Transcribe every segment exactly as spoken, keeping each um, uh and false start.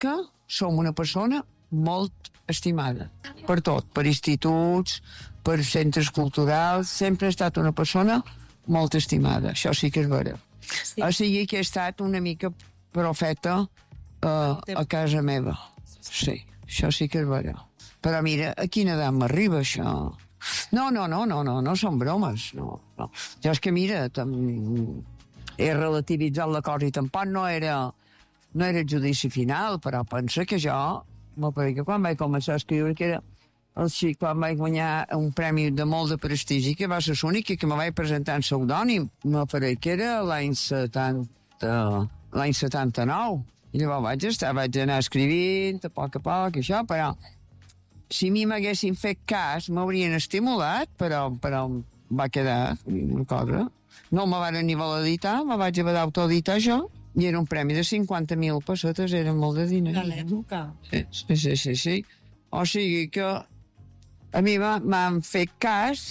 que som una persona molt estimada per tot, per instituts, per centres culturals, sempre he estat una persona molt estimada, això sí que és vera. Sí. O sigui que he estat una mica profeta uh, a casa meva. Sí, això sí que és vera. Però mira, a quina edat m'arriba això? No, no, no, no, no, no són bromes, no, no. Jo és que mira, tam... he relativitzat la cosa i tampoc no era, no era el judici final, però pensa que jo, que quan vaig començar a escriure, que era el xic, quan vaig guanyar un premi de molt de prestigi, que va ser l'únic que me vaig presentar en pseudònim, me faré que era l'any setanta, l'any setanta-nou, i llavors vaig estar, vaig anar escrivint a poc a poc, això, però si a mi m'haguessin fet cas, m'haurien estimulat, però, però va quedar una cosa. No me van ni voler editar, me vaig haver d'autoeditar jo, i era un premi de cinquanta mil pessetes, era molt de diners. De l'època. Sí, sí, sí, sí, sí. O sigui que a mi m'han fet cas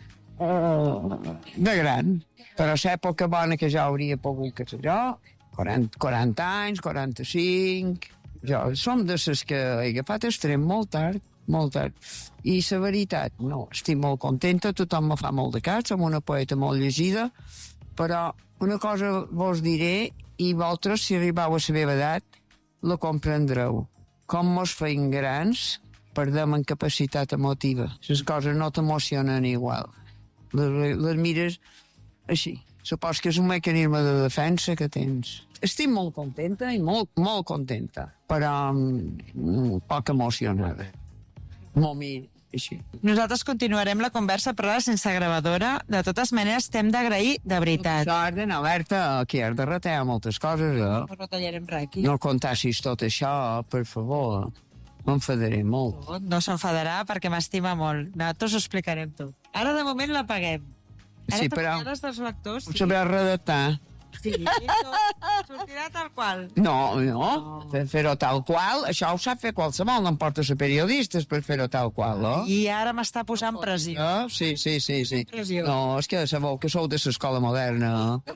uh, de gran, però a l'època bona que jo hauria pogut, que sé jo, quaranta, quaranta anys, quaranta-cinc, jo som de les que he agafat extrem molt tard, molt tard. I la veritat, no, estic molt contenta, tothom me fa molt de cas, som una poeta molt llegida, però una cosa vos diré, i vosaltres, si arribeu a la meva edat, la comprendreu. Com mos feim grans, perdem en capacitat emotiva. Les coses no t'emocionen igual. Les, les mires així. Supos que és un mecanisme de defensa que tens. Estic molt contenta i molt, molt contenta, però um, poc emocionada. Molt mi, així. Nosaltres continuarem la conversa, però ara sense gravadora. De totes maneres, t'hem d'agrair de veritat. Sort, Alerta, aquí has de retallar moltes coses, eh? No retallarem res aquí. No contassis tot això, per favor. M'enfadaré molt. No, no s'enfadarà perquè m'estima molt. Nosaltres ho explicarem tot. Ara, de moment, la paguem. Ara Sí, però dels lectors, ho sí. sabràs redactar. Sí, tot sortirà tal qual. No, no, no. Fer-ho tal qual, això ho sap fer qualsevol, no em porta ser periodistes per fer-ho tal qual, no? I ara m'està posant pressió. No? Sí, sí, sí, sí. Pressió. No, és que sabeu que sou de l'escola moderna.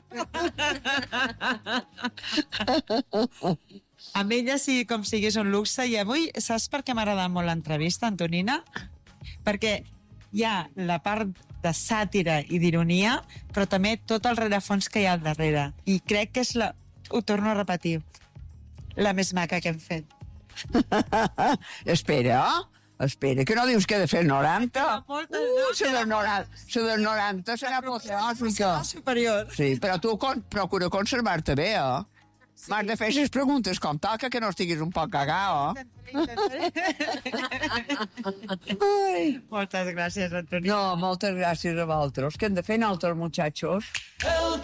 Amb ella sí, com siguis un luxe. I avui, saps per què m'ha agradat molt l'entrevista, Antonina? Perquè hi ha la part de sàtira i d'ironia, però també tot el rerefons que hi ha al darrere. I crec que és la... Ho torno a repetir. La més maca que hem fet. Espera, espera, que no dius que he de fer noranta? Moltes, uh, se del noranta, se del noranta serà apoteòsica. Superior. Sí, però tu con procura conservar-te bé, eh? Sí. M'has de fer les preguntes com toca, que no estiguis un poc cagat, eh? Moltes gràcies, Antonina. No, moltes gràcies a vosaltres. Què hem de fer, altres muchachos? El